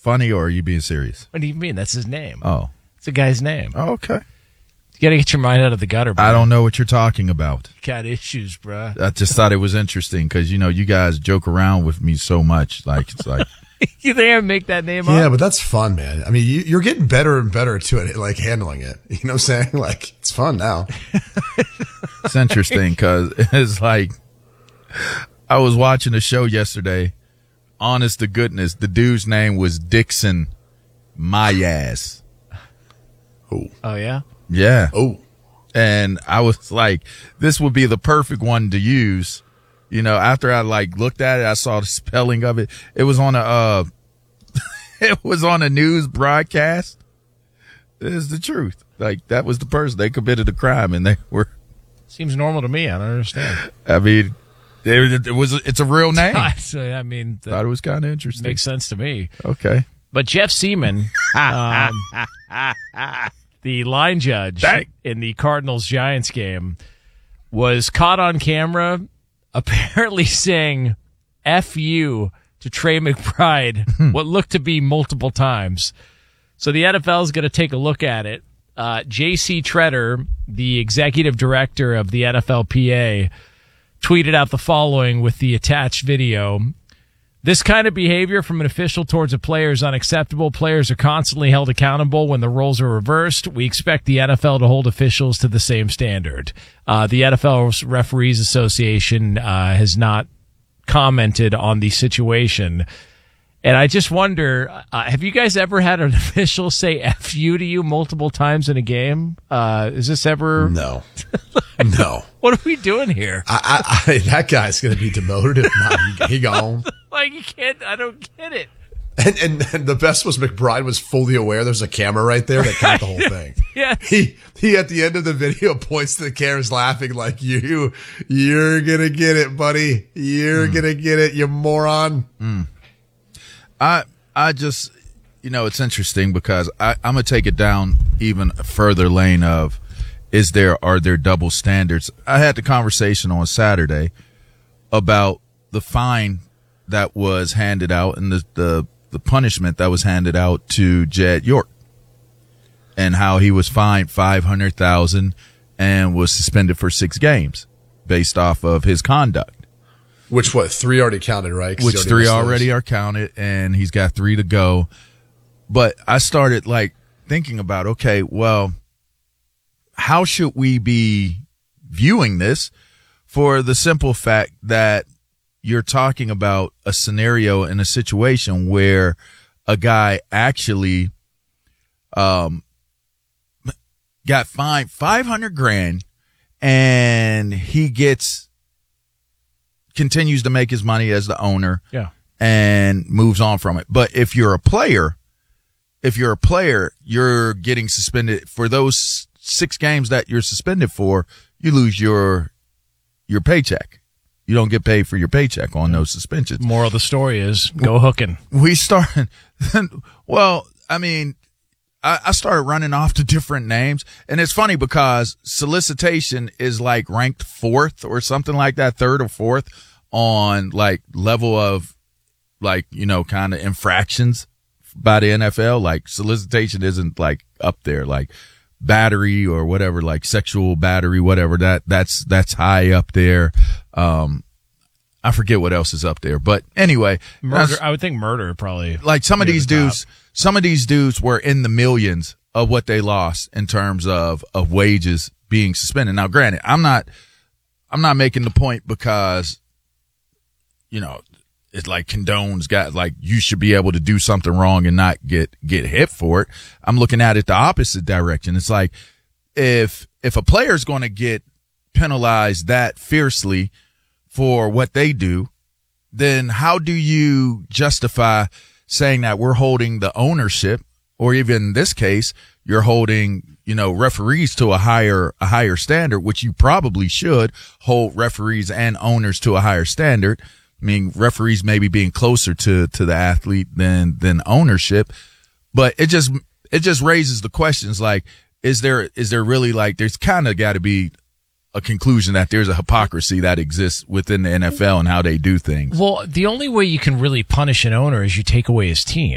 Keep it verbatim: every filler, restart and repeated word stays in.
funny, or are you being serious? What do you mean? That's his name. Oh. It's a guy's name. Oh, okay. You got to get your mind out of the gutter, bro. I don't know what you're talking about. You got issues, bro. I just thought it was interesting because, you know, you guys joke around with me so much. Like, it's like. You think I make that name up? Yeah, but that's fun, man. I mean, you, you're getting better and better to it, like handling it. You know what I'm saying? Like, it's fun now. It's interesting because it's like I was watching a show yesterday. Honest to goodness, the dude's name was Dixon Mayas. Oh, oh yeah, yeah. Oh, and I was like, this would be the perfect one to use. You know, after I like looked at it, I saw the spelling of it. It was on a, uh, it was on a news broadcast. It is the truth. Like, that was the person. They committed a crime and they were. Seems normal to me. I don't understand. I mean, it, it was, it's a real name. So, I mean, thought it was kind of interesting. Makes sense to me. Okay. But Jeff Seaman, um, the line judge Dang. in the Cardinals-Giants game, was caught on camera apparently saying F you to Trey McBride what looked to be multiple times. So the N F L is going to take a look at it. Uh, J C Treader, the executive director of the N F L P A, tweeted out the following with the attached video. This kind of behavior from an official towards a player is unacceptable. Players are constantly held accountable when the roles are reversed. We expect the N F L to hold officials to the same standard. Uh, the N F L Referees Association uh, has not commented on the situation. And I just wonder, uh, have you guys ever had an official say F you to you multiple times in a game? Uh, is this ever? No. like, no. What are we doing here? I, I, I, that guy's going to be demoted if not. He, he gone. Like, you can't, I don't get it. And, and and the best was McBride was fully aware there's a camera right there that caught the whole thing. Yeah. He he at the end of the video points to the cameras laughing like, you, you're going to get it, buddy. You're mm. going to get it, you moron. Mm. I I just, you know, it's interesting because I, I'm going to take it down even a further lane of, is there, are there double standards? I had the conversation on Saturday about the fine that was handed out and the, the, the punishment that was handed out to Jed York and how he was fined five hundred thousand dollars and was suspended for six games based off of his conduct. Which what, three already counted, right? Which already three already are counted, and he's got three to go. But I started like thinking about, okay, well, how should we be viewing this for the simple fact that you're talking about a scenario in a situation where a guy actually um got fined five hundred grand and he gets continues to make his money as the owner, yeah, and moves on from it. But if you're a player, if you're a player, you're getting suspended for those six games that you're suspended for. You lose your your paycheck. You don't get paid for your paycheck on those suspensions. Moral of the story is go hooking. We started. Well, I mean, I, I started running off to different names, and it's funny because solicitation is like ranked fourth or something like that, third or fourth on like level of like, you know, kind of infractions by the N F L. Like solicitation isn't like up there, like battery or whatever, like sexual battery, whatever that that's, that's high up there. Um, I forget what else is up there, but anyway, murder. I would think murder probably. Like some of these dudes, some of these dudes were in the millions of what they lost in terms of, of wages being suspended. Now, granted, I'm not, I'm not making the point because, you know, it's like condones got like you should be able to do something wrong and not get, get hit for it. I'm looking at it the opposite direction. It's like if, if a player's going to get penalized that fiercely for what they do, then how do you justify saying that we're holding the ownership, or even in this case, you're holding, you know, referees to a higher, a higher standard, which you probably should hold referees and owners to a higher standard. I mean, referees maybe being closer to, to the athlete than, than ownership, but it just, it just raises the questions like, is there, is there really like, there's kind of got to be a conclusion that there's a hypocrisy that exists within the N F L and how they do things. Well, the only way you can really punish an owner is you take away his team.